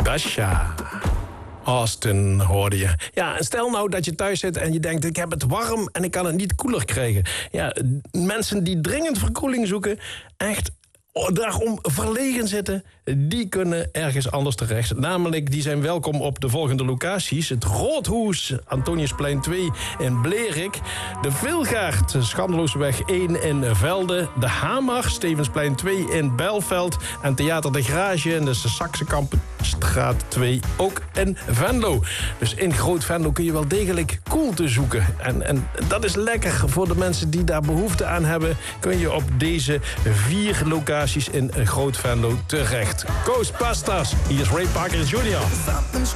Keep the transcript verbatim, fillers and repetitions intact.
Dasha. Austin hoorde je. Ja, en stel nou dat je thuis zit en je denkt... ik heb het warm en ik kan het niet koeler krijgen. Ja, mensen die dringend verkoeling zoeken... echt daarom verlegen zitten... die kunnen ergens anders terecht. Namelijk, die zijn welkom op de volgende locaties. Het Roodhoes, Antoniusplein twee in Blerik. De Vilgaard, Schandelooseweg één in Velde. De Hamer, Stevensplein twee in Bijlveld. En Theater de Garage in de Saxenkampstraat twee ook in Venlo. Dus in Groot Venlo kun je wel degelijk koelte zoeken. En, en dat is lekker voor de mensen die daar behoefte aan hebben. Kun je op deze vier locaties in Groot Venlo terecht. Ghostbusters, hier is Ray Parker junior